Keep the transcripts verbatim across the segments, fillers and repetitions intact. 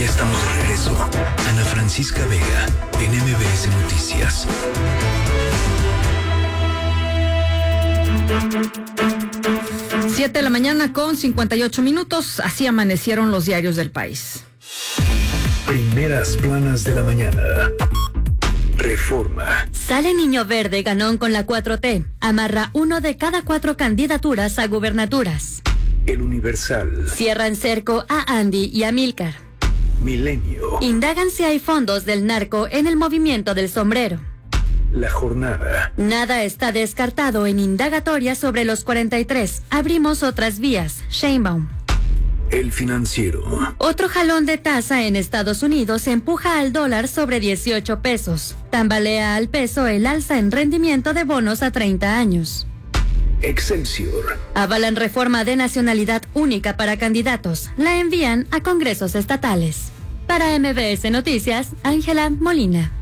Ya estamos de regreso. Ana Francisca Vega, en M B S Noticias. Siete de la mañana con cincuenta y ocho minutos. Así amanecieron los diarios del país. Primeras planas de la mañana. Reforma. Sale Niño Verde ganón con la cuatro T. Amarra uno de cada cuatro candidaturas a gubernaturas. El Universal. Cierran cerco a Andy y a Amílcar. Milenio. Indagan si hay fondos del narco en el movimiento del sombrero. La Jornada. Nada está descartado en indagatoria sobre los cuarenta y tres. Abrimos otras vías. Sheinbaum. El Financiero. Otro jalón de tasa en Estados Unidos empuja al dólar sobre dieciocho pesos. Tambalea al peso el alza en rendimiento de bonos a treinta años. Excelsior. Avalan reforma de nacionalidad única para candidatos. La envían a congresos estatales. Para M B S Noticias, Ángela Molina.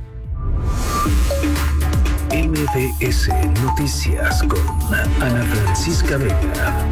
M B S Noticias con Ana Francisca Vega.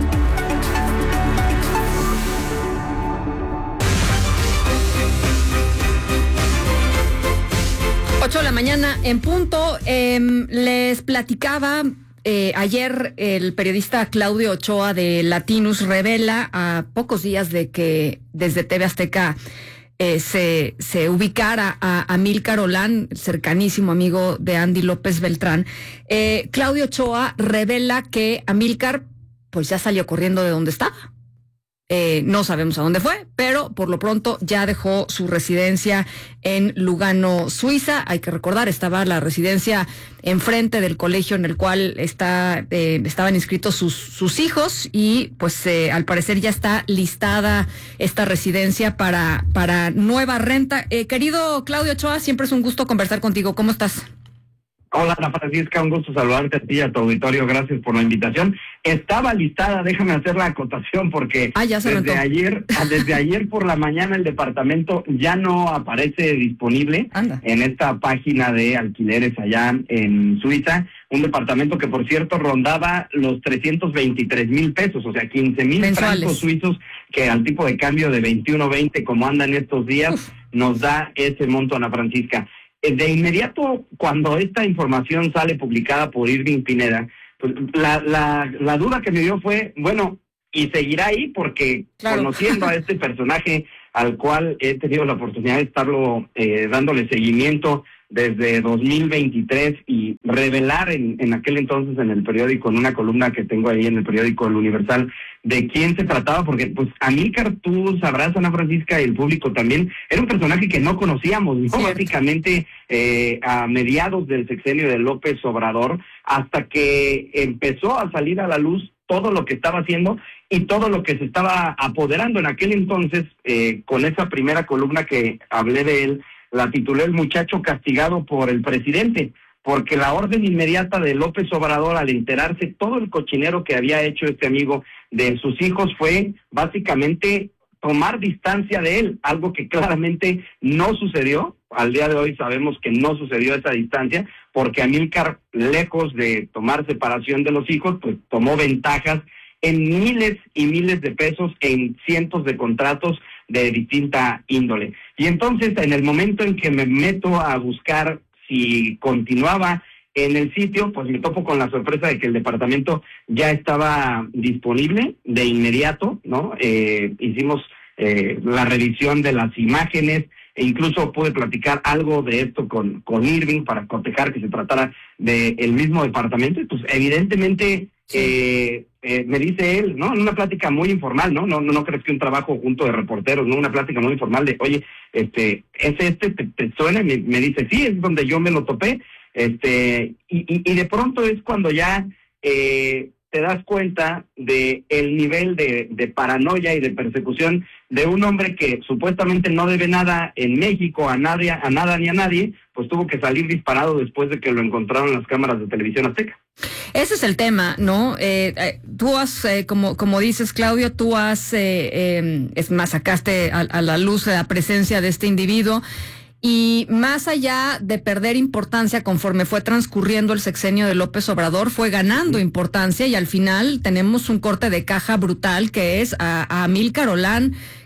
Ocho de la mañana en punto. Eh, les platicaba eh, ayer el periodista Claudio Ochoa de Latinus revela a pocos días de que desde T V Azteca eh, se, se ubicara a Amílcar Olán, cercanísimo amigo de Andy López Beltrán. Eh, Claudio Ochoa revela que Amílcar pues ya salió corriendo de donde estaba. Eh, no sabemos a dónde fue, pero por lo pronto ya dejó su residencia en Lugano, Suiza. Hay que recordar, estaba la residencia enfrente del colegio en el cual está, eh, estaban inscritos sus, sus hijos y pues eh, al parecer ya está listada esta residencia para, para nueva renta. Eh, querido Claudio Ochoa, siempre es un gusto conversar contigo. ¿Cómo estás? Hola, Ana Francisca, un gusto saludarte a ti y a tu auditorio, gracias por la invitación. Estaba listada, déjame hacer la acotación porque ah, ya se desde notó. ayer, desde ayer por la mañana el departamento ya no aparece disponible Anda. en esta página de alquileres allá en Suiza, un departamento que por cierto rondaba los trescientos veintitrés mil pesos, o sea, quince mil francos suizos, que al tipo de cambio de veintiuno veinte como andan estos días, Uf. nos da ese monto, Ana Francisca. De inmediato, cuando esta información sale publicada por Irving Pineda, pues la, la, la duda que me dio fue, bueno, ¿y seguirá ahí? Porque claro, conociendo a este personaje al cual he tenido la oportunidad de estarlo eh, dándole seguimiento desde dos mil veintitrés y revelar en, en aquel entonces en el periódico, en una columna que tengo ahí en el periódico El Universal, de quién se trataba, porque pues Amílcar, tú sabrás, Ana Francisca, y el público también, era un personaje que no conocíamos, ¿no? Básicamente eh, a mediados del sexenio de López Obrador, hasta que empezó a salir a la luz todo lo que estaba haciendo y todo lo que se estaba apoderando en aquel entonces, eh, con esa primera columna que hablé de él, la titulé El muchacho castigado por el presidente, porque la orden inmediata de López Obrador al enterarse todo el cochinero que había hecho este amigo de sus hijos fue básicamente tomar distancia de él, algo que claramente no sucedió. Al día de hoy sabemos que no sucedió esa distancia, porque Amílcar, lejos de tomar separación de los hijos, pues tomó ventajas en miles y miles de pesos en cientos de contratos de distinta índole. Y entonces, en el momento en que me meto a buscar si continuaba en el sitio, pues me topo con la sorpresa de que el departamento ya estaba disponible de inmediato, ¿no? Eh, hicimos eh, la revisión de las imágenes, e incluso pude platicar algo de esto con, con Irving para cotejar que se tratara del mismo departamento, y pues evidentemente sí. eh, eh, me dice él, ¿no? En una plática muy informal, ¿no? No, no, no crees que un trabajo junto de reporteros, ¿no? Una plática muy informal de, oye, este, ¿es este? ¿Te, te suena? Me, me dice, sí, es donde yo me lo topé, este, y, y, y de pronto es cuando ya eh, te das cuenta de el nivel de, de paranoia y de persecución de un hombre que supuestamente no debe nada en México, a nadie, a nada ni a nadie, pues tuvo que salir disparado después de que lo encontraron en las cámaras de Televisión Azteca. Ese es el tema, ¿no? Eh, eh, tú has, eh, como como dices, Claudio, tú has, eh, eh, es más, sacaste a, a la luz la presencia de este individuo. Y más allá de perder importancia conforme fue transcurriendo el sexenio de López Obrador, fue ganando importancia y al final tenemos un corte de caja brutal que es a, a Amílcar Olán,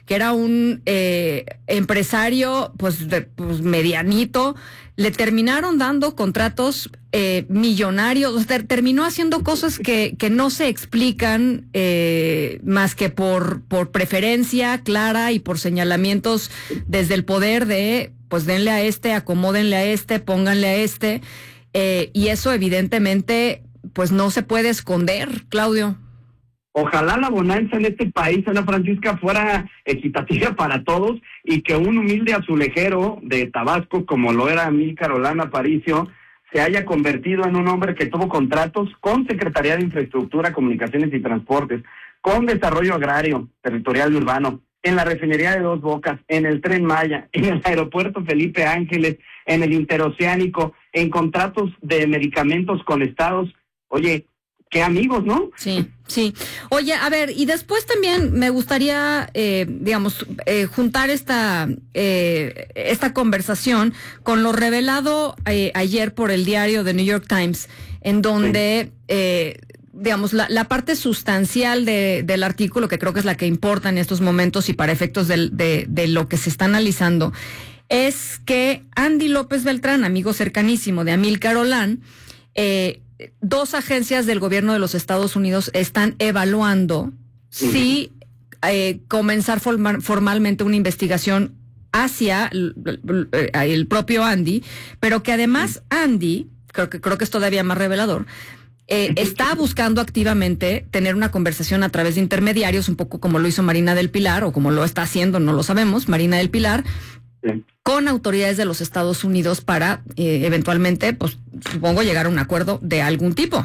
que era un eh, empresario pues, de, pues medianito, le terminaron dando contratos eh, millonarios, ter, terminó haciendo cosas que, que no se explican eh, más que por, por preferencia clara y por señalamientos desde el poder de, pues denle a este, acomódenle a este, pónganle a este, eh, y eso evidentemente pues no se puede esconder, Claudio. Ojalá la bonanza en este país, Ana Francisca, fuera equitativa para todos y que un humilde azulejero de Tabasco, como lo era Amílcar Olano Aparicio, se haya convertido en un hombre que tuvo contratos con Secretaría de Infraestructura, Comunicaciones y Transportes, con Desarrollo Agrario, Territorial y Urbano, en la refinería de Dos Bocas, en el Tren Maya, en el aeropuerto Felipe Ángeles, en el Interoceánico, en contratos de medicamentos con estados. Oye, qué amigos, ¿no? Sí, sí. Oye, a ver, y después también me gustaría, eh, digamos, eh, juntar esta eh, esta conversación con lo revelado eh, ayer por el diario The New York Times, en donde, sí. eh, digamos, la, la parte sustancial de, del artículo, que creo que es la que importa en estos momentos y para efectos del, de, de lo que se está analizando, es que Andy López Beltrán, amigo cercanísimo de Amílcar Olano, eh, dos agencias del gobierno de los Estados Unidos están evaluando si eh, comenzar formal, formalmente una investigación hacia el, el propio Andy, pero que además Andy, creo que creo que es todavía más revelador, eh, está buscando activamente tener una conversación a través de intermediarios, un poco como lo hizo Marina del Pilar, o como lo está haciendo, no lo sabemos, Marina del Pilar, sí. con autoridades de los Estados Unidos para eh, eventualmente, pues supongo, llegar a un acuerdo de algún tipo.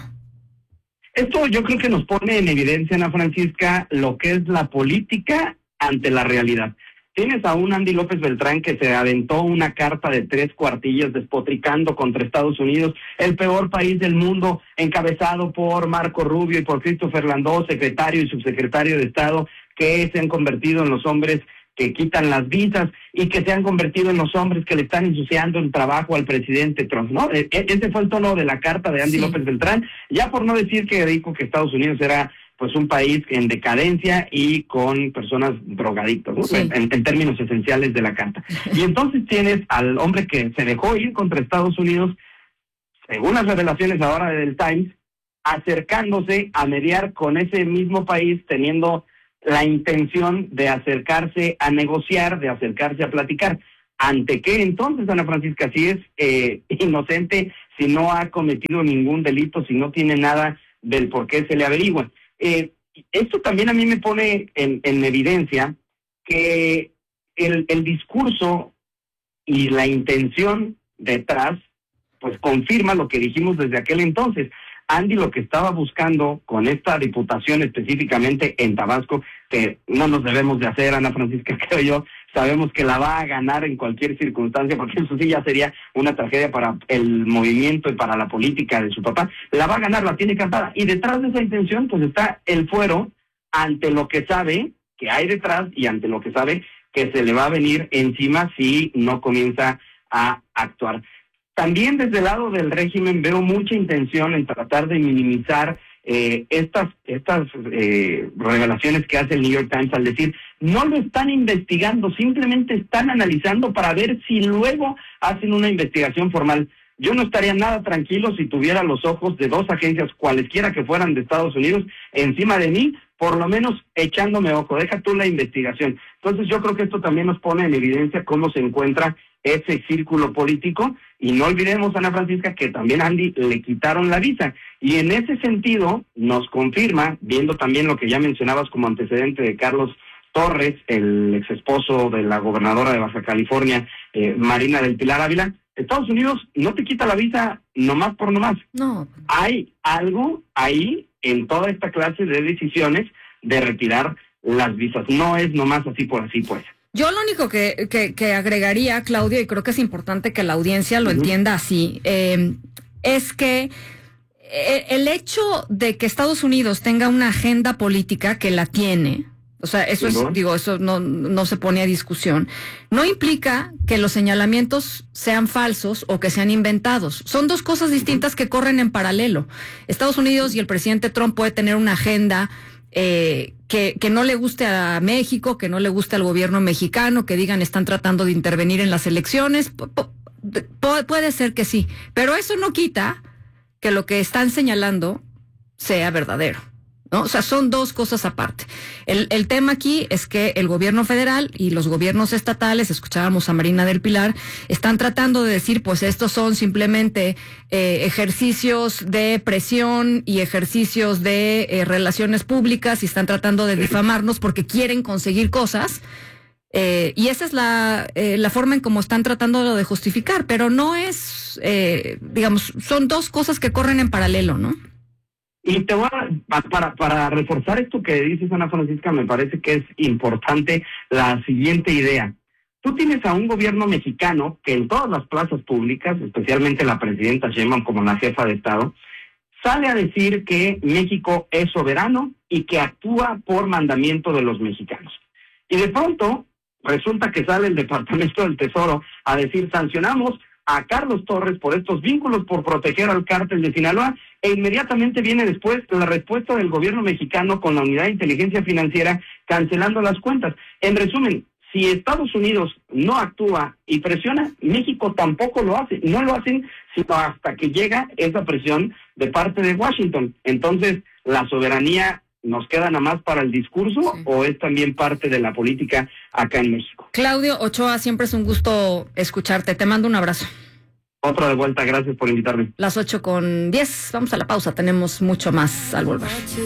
Esto yo creo que nos pone en evidencia, Ana Francisca, lo que es la política ante la realidad. Tienes a un Andy López Beltrán que se aventó una carta de tres cuartillas despotricando contra Estados Unidos, el peor país del mundo, encabezado por Marco Rubio y por Christopher Landó, secretario y subsecretario de Estado, que se han convertido en los hombres que quitan las visas y que se han convertido en los hombres que le están ensuciando el trabajo al presidente Trump, ¿no? E- ese fue el tono de la carta de Andy sí. López Beltrán, ya por no decir que dijo que Estados Unidos era pues un país en decadencia y con personas drogadictas, ¿no? Sí. en, en términos esenciales de la carta. Y entonces tienes al hombre que se dejó ir contra Estados Unidos, según las revelaciones ahora del Times, acercándose a mediar con ese mismo país, teniendo la intención de acercarse a negociar, de acercarse a platicar. ¿Ante qué entonces, Ana Francisca? Si es eh, inocente, si no ha cometido ningún delito, si no tiene nada del por qué se le averigua. Eh, esto también a mí me pone en, en evidencia que el, el discurso y la intención detrás, pues confirma lo que dijimos desde aquel entonces. Andy lo que estaba buscando con esta diputación específicamente en Tabasco, que no nos debemos de hacer, Ana Francisca, creo yo, sabemos que la va a ganar en cualquier circunstancia, porque eso sí ya sería una tragedia para el movimiento y para la política de su papá. La va a ganar, la tiene cantada, y detrás de esa intención pues está el fuero ante lo que sabe que hay detrás y ante lo que sabe que se le va a venir encima si no comienza a actuar. También desde el lado del régimen veo mucha intención en tratar de minimizar eh, estas estas eh, revelaciones que hace el New York Times al decir, no lo están investigando, simplemente están analizando para ver si luego hacen una investigación formal. Yo no estaría nada tranquilo si tuviera los ojos de dos agencias, cualesquiera que fueran de Estados Unidos, encima de mí, por lo menos echándome ojo, deja tú la investigación. Entonces yo creo que esto también nos pone en evidencia cómo se encuentra ese círculo político, y no olvidemos, Ana Francisca, que también a Andy le quitaron la visa, y en ese sentido nos confirma, viendo también lo que ya mencionabas como antecedente de Carlos Torres, el ex esposo de la gobernadora de Baja California, eh, Marina del Pilar Ávila, Estados Unidos no te quita la visa nomás por nomás. No. Hay algo ahí en toda esta clase de decisiones de retirar las visas. No es nomás así por así, pues. Yo lo único que, que, que agregaría, Claudio, y creo que es importante que la audiencia lo uh-huh. entienda así, eh, es que el hecho de que Estados Unidos tenga una agenda política, que la tiene, o sea, eso es, digo, eso no, no se pone a discusión, no implica que los señalamientos sean falsos o que sean inventados. Son dos cosas distintas que corren en paralelo. Estados Unidos y el presidente Trump puede tener una agenda eh, que, que no le guste a México, que no le guste al gobierno mexicano, que digan están tratando de intervenir en las elecciones. P- p- puede ser que sí, pero eso no quita que lo que están señalando sea verdadero, ¿no? O sea, son dos cosas aparte. El, el tema aquí es que el gobierno federal y los gobiernos estatales, escuchábamos a Marina del Pilar, están tratando de decir, pues estos son simplemente eh, ejercicios de presión y ejercicios de eh, relaciones públicas y están tratando de difamarnos porque quieren conseguir cosas. Eh, y esa es la, eh, la forma en cómo están tratando de justificar, pero no es, eh, digamos, son dos cosas que corren en paralelo, ¿no? Y te voy a, para, para reforzar esto que dices, Ana Francisca, me parece que es importante la siguiente idea. Tú tienes a un gobierno mexicano que en todas las plazas públicas, especialmente la presidenta Sheinbaum como la jefa de Estado, sale a decir que México es soberano y que actúa por mandamiento de los mexicanos. Y de pronto resulta que sale el Departamento del Tesoro a decir sancionamos a Carlos Torres por estos vínculos por proteger al cártel de Sinaloa, e inmediatamente viene después la respuesta del gobierno mexicano con la Unidad de Inteligencia Financiera cancelando las cuentas. En resumen, si Estados Unidos no actúa y presiona, México tampoco lo hace. No lo hacen sino hasta que llega esa presión de parte de Washington. Entonces, ¿la soberanía nos queda nada más para el discurso sí. o es también parte de la política acá en México? Claudio Ochoa, siempre es un gusto escucharte. Te mando un abrazo. Otra de vuelta, gracias por invitarme. Las ocho con diez, vamos a la pausa, tenemos mucho más al volver.